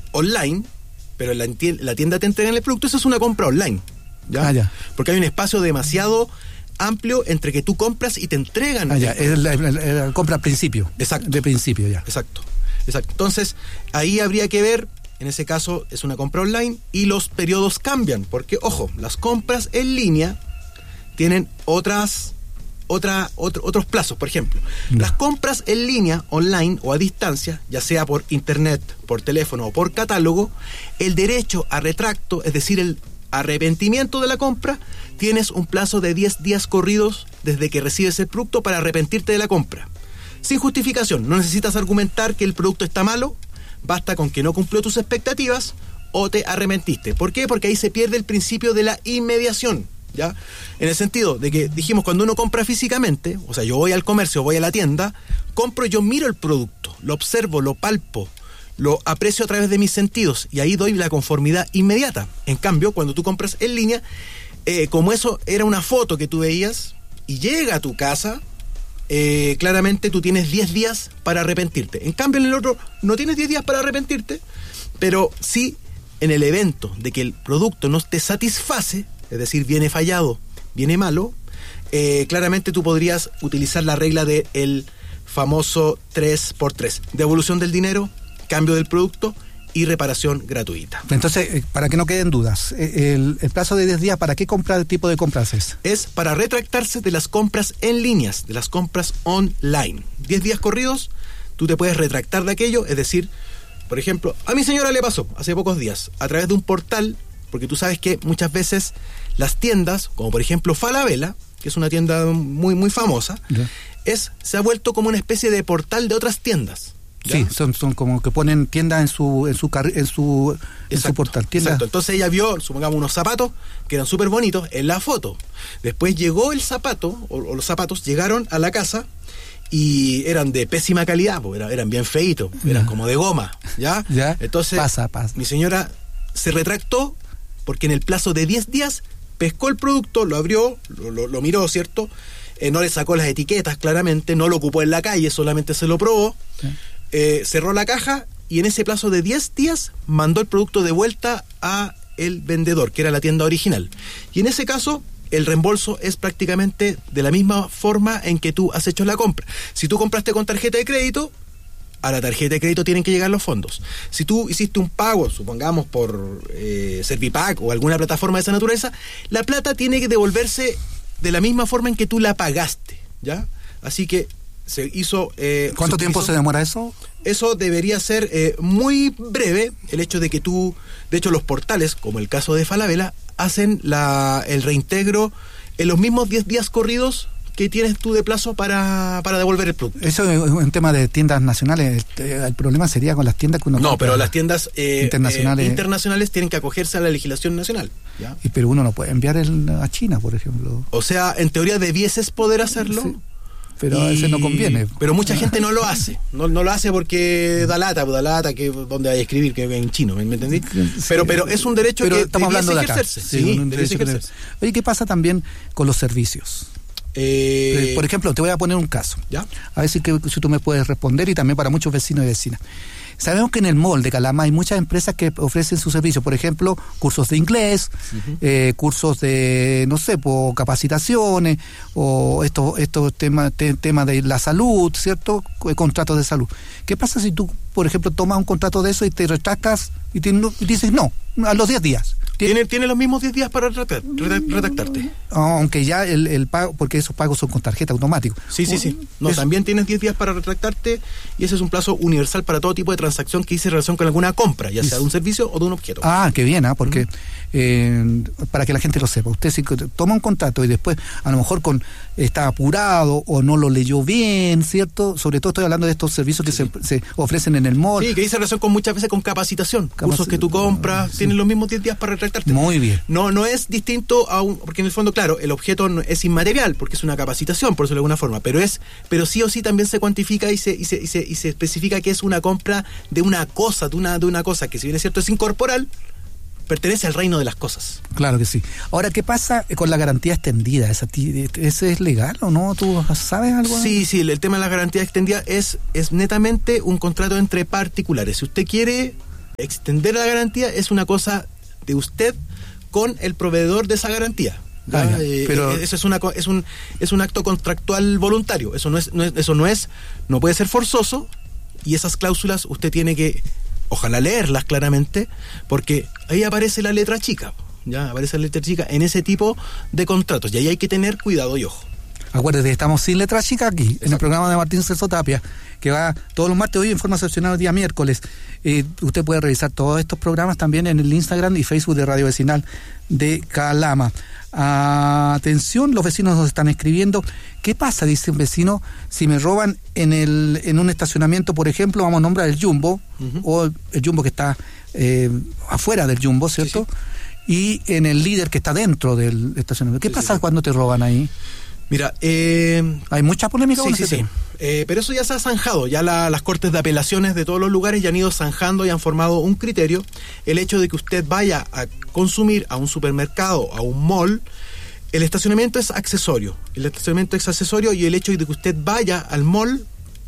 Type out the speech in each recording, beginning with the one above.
online, pero la tienda te entrega el producto, eso es una compra online, ¿ya? Ya. Porque hay un espacio demasiado amplio entre que tú compras y te entregan. Ya. Es la compra al principio. Exacto. De principio, ya. Exacto. Entonces, ahí habría que ver, en ese caso es una compra online y los periodos cambian, porque, ojo, las compras en línea tienen otros plazos. Por ejemplo, las compras en línea, online o a distancia, ya sea por internet, por teléfono o por catálogo, el derecho a retracto, es decir, el arrepentimiento de la compra, tienes un plazo de 10 días corridos desde que recibes el producto para arrepentirte de la compra. Sin justificación, no necesitas argumentar que el producto está malo, basta con que no cumplió tus expectativas o te arrepentiste. ¿Por qué? Porque ahí se pierde el principio de la inmediación, ¿ya? En el sentido de que dijimos, cuando uno compra físicamente, o sea, yo voy al comercio, voy a la tienda, compro, yo miro el producto, lo observo, lo palpo, lo aprecio a través de mis sentidos y ahí doy la conformidad inmediata. En cambio, cuando tú compras en línea, como eso era una foto que tú veías y llega a tu casa, claramente tú tienes 10 días para arrepentirte. En cambio, en el otro no tienes 10 días para arrepentirte, pero sí en el evento de que el producto no te satisface, es decir, viene fallado, viene malo, claramente tú podrías utilizar la regla del famoso 3x3. Devolución del dinero, cambio del producto y reparación gratuita. Entonces, para que no queden dudas, el plazo de 10 días, ¿para qué tipo de compras es? Es para retractarse de las compras en líneas, de las compras online. 10 días corridos, tú te puedes retractar de aquello, es decir, por ejemplo, a mi señora le pasó hace pocos días, a través de un portal, porque tú sabes que muchas veces las tiendas, como por ejemplo Falabella, que es una tienda muy, muy famosa, se ha vuelto como una especie de portal de otras tiendas. ¿Ya? Sí, son como que ponen tiendas en su portal. Exacto. Entonces ella vio, supongamos, unos zapatos que eran súper bonitos en la foto. Después llegó el zapato, o los zapatos llegaron a la casa y eran de pésima calidad, porque eran bien feitos, eran como de goma, ¿ya? Entonces, pasa. Mi señora se retractó porque en el plazo de 10 días pescó el producto, lo abrió, lo miró, ¿cierto? No le sacó las etiquetas, claramente, no lo ocupó en la calle, solamente se lo probó. Cerró la caja y en ese plazo de 10 días mandó el producto de vuelta a el vendedor, que era la tienda original. Y en ese caso, el reembolso es prácticamente de la misma forma en que tú has hecho la compra. Si tú compraste con tarjeta de crédito, a la tarjeta de crédito tienen que llegar los fondos. Si tú hiciste un pago, supongamos por Servipack o alguna plataforma de esa naturaleza, la plata tiene que devolverse de la misma forma en que tú la pagaste, ¿ya? Así que se hizo... ¿Cuánto tiempo se demora eso? Eso debería ser muy breve, el hecho de que tú... De hecho, los portales, como el caso de Falabella, hacen el reintegro en los mismos 10 días corridos que tienes tú de plazo para devolver el producto. Eso es un tema de tiendas nacionales. El problema sería con las tiendas que uno... No, pero las tiendas internacionales tienen que acogerse a la legislación nacional, ¿ya? Pero uno no puede enviar a China, por ejemplo. O sea, en teoría debieses poder hacerlo. Sí. Pero a veces no conviene. Pero mucha gente no lo hace. No lo hace porque da lata, que donde hay que escribir, que en chino, ¿me entendí? Sí. Pero es un derecho que estamos hablando de ejercerse. Sí, ejercerse. Oye, ¿qué pasa también con los servicios? Por ejemplo, te voy a poner un caso. ¿Ya? A ver si tú me puedes responder y también para muchos vecinos y vecinas. Sabemos que en el mall de Calama hay muchas empresas que ofrecen sus servicios, por ejemplo, cursos de inglés, cursos de, no sé, capacitaciones, o estos temas de la salud, ¿cierto? Contratos de salud. ¿Qué pasa si tú, por ejemplo, tomas un contrato de eso y te retractas y dices no, a los 10 días? Tiene los mismos 10 días para retractarte. Aunque ya el pago, porque esos pagos son con tarjeta automático. Sí. No, también tienes 10 días para retractarte y ese es un plazo universal para todo tipo de transacción que hice relación con alguna compra, ya sea de un servicio o de un objeto. Ah, qué bien, porque para que la gente lo sepa, usted si toma un contrato y después a lo mejor está apurado o no lo leyó bien, ¿cierto? Sobre todo estoy hablando de estos servicios que se ofrecen en el mall. Sí, que dice relación con muchas veces con capacitación. Cursos que tú compras, tienen los mismos 10 días para retractarte. Muy bien. No es distinto porque en el fondo, claro, el objeto es inmaterial, porque es una capacitación, por eso de alguna forma, pero sí o sí también se cuantifica y se especifica que es una compra de una cosa, de una cosa que, si bien es cierto es incorporal, pertenece al reino de las cosas. Claro que sí. Ahora, ¿qué pasa con la garantía extendida? ¿Ese es legal o no? ¿Tú sabes algo? Sí, el tema de la garantía extendida es netamente un contrato entre particulares. Si usted quiere Extender la garantía es una cosa de usted con el proveedor de esa garantía. Pero eso es un acto contractual voluntario. Eso no puede ser forzoso, y esas cláusulas usted tiene que, ojalá, leerlas claramente, porque ahí aparece la letra chica. Ya aparece la letra chica en ese tipo de contratos, y ahí hay que tener cuidado y ojo. Acuérdate, estamos sin letra chica aquí. Exacto. En el programa de Martín Celso Tapia, que va todos los martes, hoy en forma excepcional el día miércoles. Usted puede revisar todos estos programas también en el Instagram y Facebook de Radio Vecinal de Calama. Atención, los vecinos nos están escribiendo. ¿Qué pasa, dice un vecino, si me roban en un estacionamiento, por ejemplo, vamos a nombrar el Jumbo, o el Jumbo que está afuera del Jumbo, ¿cierto? Sí. Y en el líder que está dentro del estacionamiento. ¿Qué pasa cuando te roban ahí? Mira, hay mucha polémica con ese tema. Pero eso ya se ha zanjado. Ya las cortes de apelaciones de todos los lugares ya han ido zanjando y han formado un criterio. El hecho de que usted vaya a consumir a un supermercado, a un mall, el estacionamiento es accesorio. El estacionamiento es accesorio, y el hecho de que usted vaya al mall,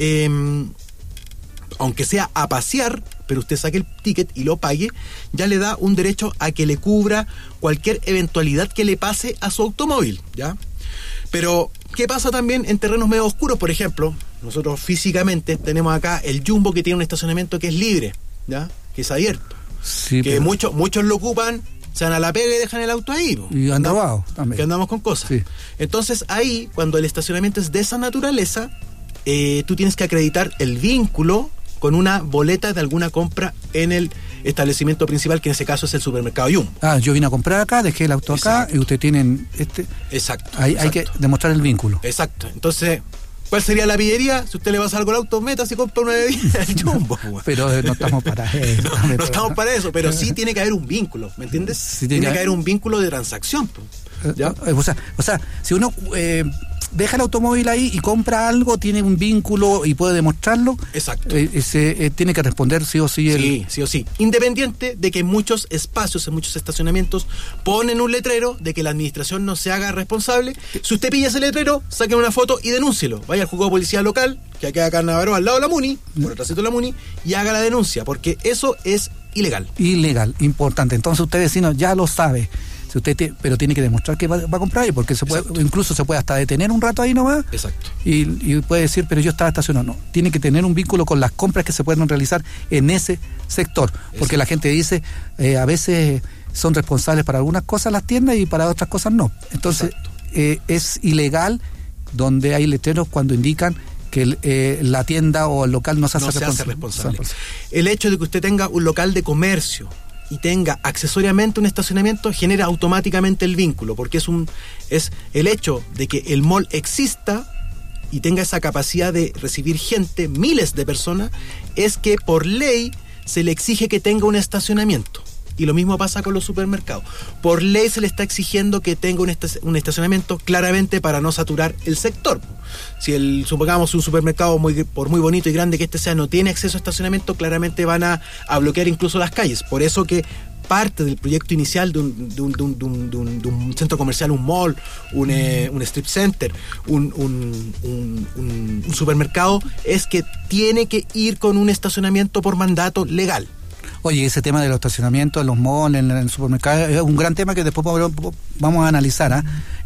aunque sea a pasear, pero usted saque el ticket y lo pague, ya le da un derecho a que le cubra cualquier eventualidad que le pase a su automóvil, ¿ya? Pero, ¿qué pasa también en terrenos medio oscuros? Por ejemplo, nosotros físicamente tenemos acá el Jumbo, que tiene un estacionamiento que es libre, ¿ya? Que es abierto. Sí, que muchos lo ocupan, se van a la pega y dejan el auto ahí. Y han robado también. Que andamos con cosas. Sí. Entonces, ahí, cuando el estacionamiento es de esa naturaleza, tú tienes que acreditar el vínculo con una boleta de alguna compra en el establecimiento principal, que en ese caso es el supermercado Jumbo. Yo vine a comprar acá, dejé el auto acá. Exacto. Y usted tienen Exacto. Hay que demostrar el vínculo. Exacto. Entonces, ¿cuál sería la pillería? Si usted le va a hacer algo al auto, métase y compra una bebida del Jumbo. Pero no estamos para eso. No estamos para eso, pero sí tiene que haber un vínculo, ¿me entiendes? Sí, tiene que haber un vínculo de transacción. ¿Ya? O sea, si uno deja el automóvil ahí y compra algo, tiene un vínculo y puede demostrarlo. Exacto. Tiene que responder sí o sí. Sí o sí. Independiente de que en muchos espacios, en muchos estacionamientos, ponen un letrero de que la administración no se haga responsable. Si usted pilla ese letrero, saque una foto y denúncielo. Vaya al juzgado de policía local, que queda acá en Navarro, al lado de la MUNI, por el trasito de la MUNI, y haga la denuncia, porque eso es ilegal. Ilegal, importante. Entonces usted, vecino, ya lo sabe. Si usted pero tiene que demostrar que va a comprar ahí, porque incluso se puede hasta detener un rato ahí nomás. Exacto. Y puede decir, pero yo estaba estacionado. No, tiene que tener un vínculo con las compras que se pueden realizar en ese sector. Porque la gente dice, a veces son responsables para algunas cosas las tiendas y para otras cosas no. Entonces, es ilegal donde hay letreros cuando indican que la tienda o el local no se hace responsable. El hecho de que usted tenga un local de comercio y tenga accesoriamente un estacionamiento genera automáticamente el vínculo, porque es el hecho de que el mall exista y tenga esa capacidad de recibir gente, miles de personas, es que por ley se le exige que tenga un estacionamiento. Y lo mismo pasa con los supermercados. Por ley se le está exigiendo que tenga un estacionamiento, claramente para no saturar el sector. Si supongamos un supermercado por muy bonito y grande que sea, no tiene acceso a estacionamiento, claramente van a bloquear incluso las calles. Por eso que parte del proyecto inicial de un centro comercial, un mall, un strip center, un supermercado, es que tiene que ir con un estacionamiento por mandato legal. Oye, ese tema de los estacionamientos en los malls, en el supermercado, es un gran tema que después vamos a analizar.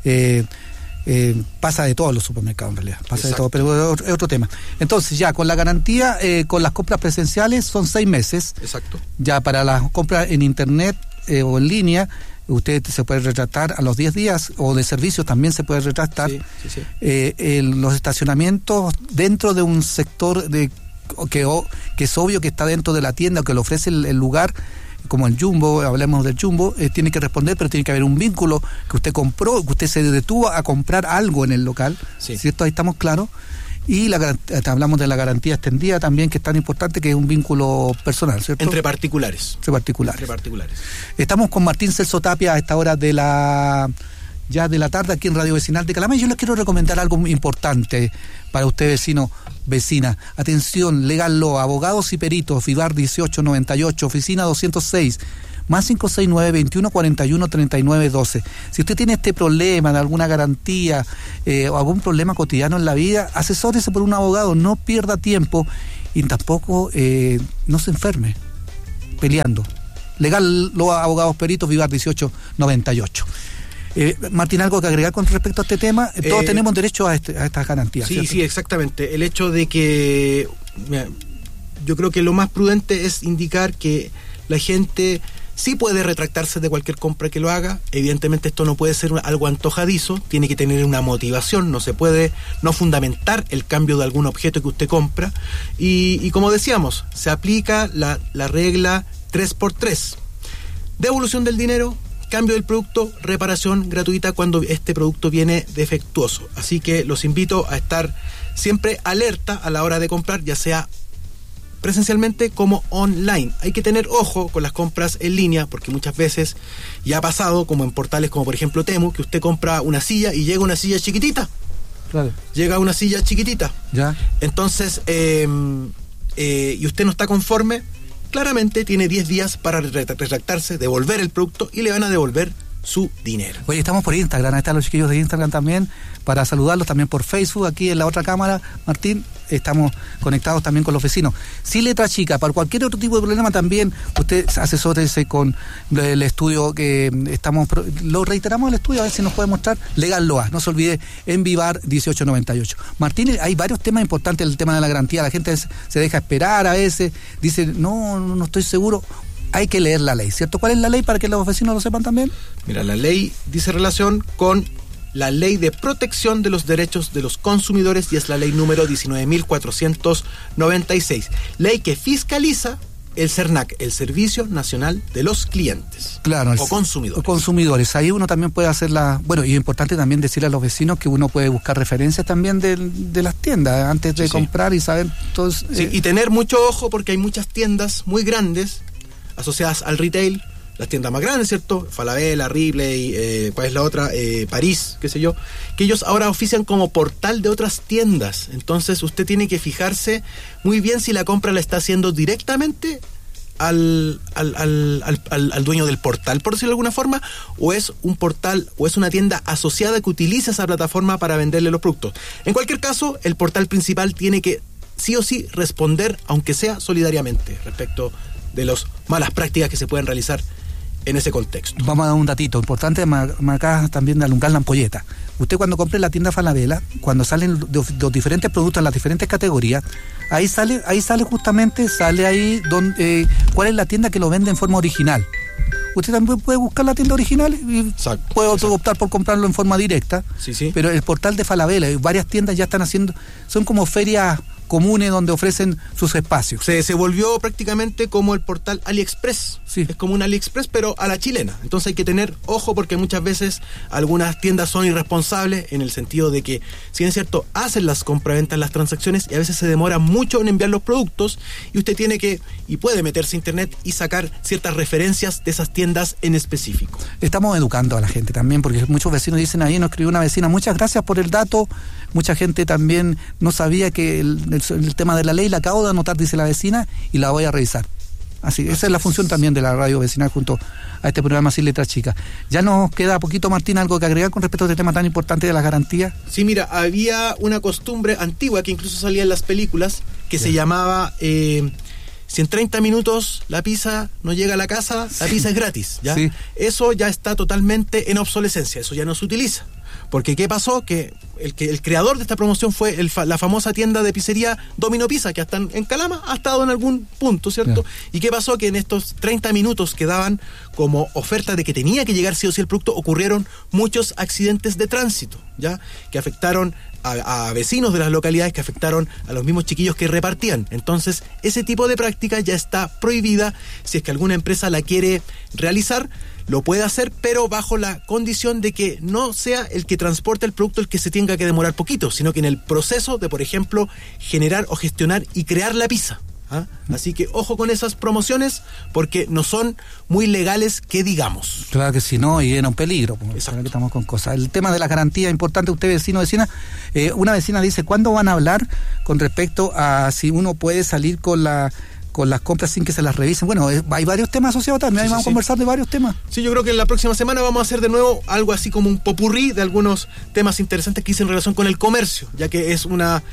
Pasa de todos los supermercados en realidad, pasa de todo, pero es otro tema. Entonces ya con la garantía, con las compras presenciales son 6 meses. Exacto. Ya para las compras en internet o en línea, usted se puede retractar a los 10 días, o de servicios también se puede retractar. Sí. Los estacionamientos dentro de un sector que es obvio que está dentro de la tienda o que le ofrece el lugar, como el Jumbo, hablemos del Jumbo, tiene que responder, pero tiene que haber un vínculo que usted compró, que usted se detuvo a comprar algo en el local, ¿cierto? Ahí estamos claros. Y hablamos de la garantía extendida también, que es tan importante, que es un vínculo personal, ¿cierto? Entre particulares. Estamos con Martín Celso Tapia a esta hora de la tarde aquí en Radio Vecinal de Calama. Y yo les quiero recomendar algo importante para usted, vecino, vecina. Atención, Legal Law, abogados y peritos, Vivar 1898, oficina 206, más 569-2141-3912. Si usted tiene este problema de alguna garantía o algún problema cotidiano en la vida, asesórese por un abogado, no pierda tiempo y tampoco no se enferme. peleando. Legal, los abogados peritos, Vivar 1898. Martín, ¿algo que agregar con respecto a este tema? Todos tenemos derecho a estas garantías. Sí, ¿cierto? Sí, exactamente. El hecho de que yo creo que lo más prudente es indicar que la gente sí puede retractarse de cualquier compra que lo haga. Evidentemente esto no puede ser algo antojadizo, tiene que tener una motivación, no se puede no fundamentar el cambio de algún objeto que usted compra. Y como decíamos, se aplica la regla 3x3. Devolución del dinero, cambio del producto, reparación gratuita cuando este producto viene defectuoso. Así que los invito a estar siempre alerta a la hora de comprar, ya sea presencialmente como online. Hay que tener ojo con las compras en línea, porque muchas veces ya ha pasado, como en portales como por ejemplo Temu, que usted compra una silla y llega una silla chiquitita. Claro. Llega una silla chiquitita. Ya. Entonces, y usted no está conforme, claramente tiene 10 días para retractarse, devolver el producto y le van a devolver su dinero. Oye, estamos por Instagram, ahí están los chiquillos de Instagram también, para saludarlos, también por Facebook, aquí en la otra cámara, Martín, estamos conectados también con los vecinos. Sin letra chica, para cualquier otro tipo de problema también, usted asesórese con el estudio que estamos, lo reiteramos el estudio, a ver si nos puede mostrar, Legal Loa, no se olvide, en Vivar 1898. Martín, hay varios temas importantes, el tema de la garantía, la gente se deja esperar a veces, dice, no estoy seguro. Hay que leer la ley, ¿cierto? ¿Cuál es la ley para que los vecinos lo sepan también? Mira, la ley dice relación con la ley de protección de los derechos de los consumidores y es la ley número 19.496. Ley que fiscaliza el CERNAC, el Servicio Nacional de los Clientes. Claro. O consumidores. O consumidores. Ahí uno también puede hacer Bueno, y es importante también decirle a los vecinos que uno puede buscar referencias también de las tiendas antes de comprar y saber todos. Y tener mucho ojo porque hay muchas tiendas muy grandes asociadas al retail, las tiendas más grandes, ¿cierto? Falabella, Ripley, ¿cuál es la otra? París, qué sé yo, que ellos ahora ofician como portal de otras tiendas. Entonces usted tiene que fijarse muy bien si la compra la está haciendo directamente al dueño del portal, por decirlo de alguna forma, o es un portal o es una tienda asociada que utiliza esa plataforma para venderle los productos. En cualquier caso, el portal principal tiene que sí o sí responder, aunque sea solidariamente, respecto de las malas prácticas que se pueden realizar en ese contexto. Vamos a dar un datito importante, acá también de alumbrar la ampolleta. Usted cuando compre la tienda Falabella, cuando salen los diferentes productos en las diferentes categorías, ahí sale justamente, donde cuál es la tienda que lo vende en forma original. Usted también puede buscar la tienda original y puede optar por comprarlo en forma directa. Sí. Pero el portal de Falabella, varias tiendas ya están haciendo, son como ferias comunes donde ofrecen sus espacios. Se volvió prácticamente como el portal AliExpress. Sí. Es como un AliExpress, pero a la chilena. Entonces hay que tener ojo porque muchas veces algunas tiendas son irresponsables en el sentido de que, si es cierto, hacen las compraventas, las transacciones y a veces se demora mucho en enviar los productos y usted tiene que y puede meterse a internet y sacar ciertas referencias de esas tiendas en específico. Estamos educando a la gente también porque muchos vecinos dicen, ahí nos escribió una vecina, muchas gracias por el dato. Mucha gente también no sabía que el tema de la ley la acabo de anotar, dice la vecina, y la voy a revisar. Así, esa es la función también de la radio vecinal junto a este programa Sin Letras Chicas. Ya nos queda poquito, Martín, algo que agregar con respecto a este tema tan importante de las garantías. Sí, mira, había una costumbre antigua que incluso salía en las películas que se llamaba si en 30 minutos la pizza no llega a la casa, la pizza es gratis, ¿ya? Sí. Eso ya está totalmente en obsolescencia, eso ya no se utiliza. Porque ¿qué pasó? Que el creador de esta promoción fue la famosa tienda de pizzería Domino Pizza, que hasta en Calama ha estado en algún punto, ¿cierto? Yeah. ¿Y qué pasó? Que en estos 30 minutos que daban como oferta de que tenía que llegar sí o sí el producto, ocurrieron muchos accidentes de tránsito, ¿ya? Que afectaron a vecinos de las localidades, que afectaron a los mismos chiquillos que repartían. Entonces, ese tipo de práctica ya está prohibida. Si es que alguna empresa la quiere realizar, lo puede hacer, pero bajo la condición de que no sea el que transporte el producto el que se tenga que demorar poquito, sino que en el proceso de, por ejemplo, generar o gestionar y crear la pizza. ¿Ah? Así que ojo con esas promociones porque no son muy legales que digamos. Claro que sí, no, y era un peligro. Exacto. Que estamos con cosas. El tema de la garantía, importante, usted vecino, vecina. Una vecina dice, ¿cuándo van a hablar con respecto a si uno puede salir con las compras sin que se las revisen? Bueno, hay varios temas asociados también, vamos a conversar de varios temas. Sí, yo creo que en la próxima semana vamos a hacer de nuevo algo así como un popurrí de algunos temas interesantes que hice en relación con el comercio, ya que es una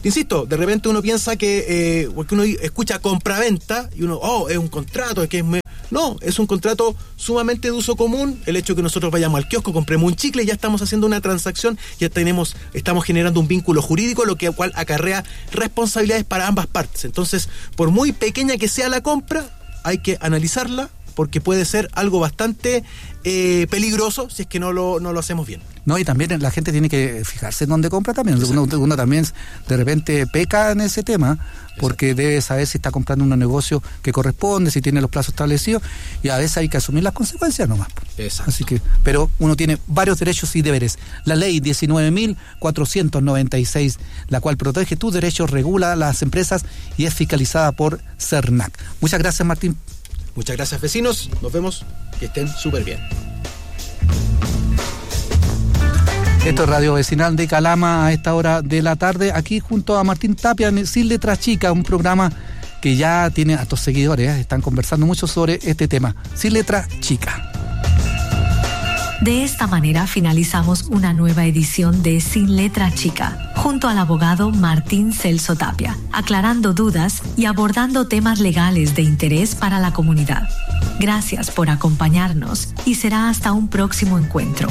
insisto, de repente uno piensa que, porque uno escucha compraventa y uno, es un contrato, no, es un contrato sumamente de uso común. El hecho de que nosotros vayamos al kiosco, compremos un chicle, ya estamos haciendo una transacción, estamos generando un vínculo jurídico, lo cual acarrea responsabilidades para ambas partes. Entonces, por muy pequeña que sea la compra, hay que analizarla, porque puede ser algo bastante peligroso si es que no lo hacemos bien. No, y también la gente tiene que fijarse en dónde compra también. Uno también de repente peca en ese tema, porque Exacto. Debe saber si está comprando un negocio que corresponde, si tiene los plazos establecidos, y a veces hay que asumir las consecuencias nomás. Exacto. Así que, pero uno tiene varios derechos y deberes. La ley 19.496, la cual protege tus derechos, regula las empresas y es fiscalizada por CERNAC. Muchas gracias, Martín. Muchas gracias, vecinos. Nos vemos. Que estén súper bien. Esto es Radio Vecinal de Calama a esta hora de la tarde, aquí junto a Martín Tapia en Sin Letra Chica, un programa que ya tiene a tus seguidores, están conversando mucho sobre este tema, Sin Letra Chica. De esta manera finalizamos una nueva edición de Sin Letra Chica, junto al abogado Martín Celso Tapia, aclarando dudas y abordando temas legales de interés para la comunidad. Gracias por acompañarnos y será hasta un próximo encuentro.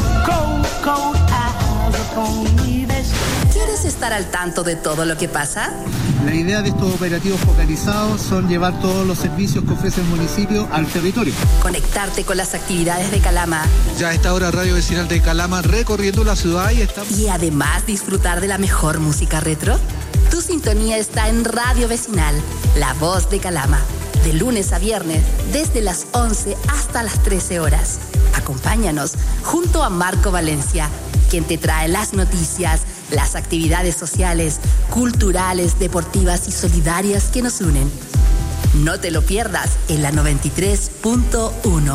¿Quieres estar al tanto de todo lo que pasa? La idea de estos operativos focalizados son llevar todos los servicios que ofrece el municipio al territorio. Conectarte con las actividades de Calama. Ya a esta hora Radio Vecinal de Calama recorriendo la ciudad y además disfrutar de la mejor música retro. Tu sintonía está en Radio Vecinal, la voz de Calama. De lunes a viernes, desde las 11 hasta las 13 horas. Acompáñanos junto a Marco Valencia, quien te trae las noticias, las actividades sociales, culturales, deportivas y solidarias que nos unen. No te lo pierdas en la 93.1.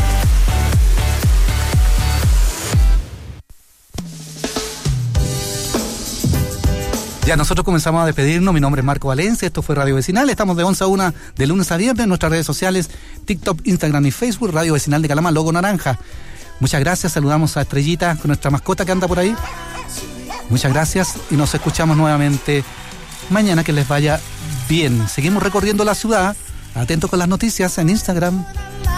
Ya nosotros comenzamos a despedirnos. Mi nombre es Marco Valencia, esto fue Radio Vecinal. Estamos de 11 a 1 de lunes a viernes en nuestras redes sociales, TikTok, Instagram y Facebook, Radio Vecinal de Calama, logo naranja. Muchas gracias, saludamos a Estrellita con nuestra mascota que anda por ahí. Muchas gracias y nos escuchamos nuevamente mañana, que les vaya bien. Seguimos recorriendo la ciudad, atentos con las noticias en Instagram.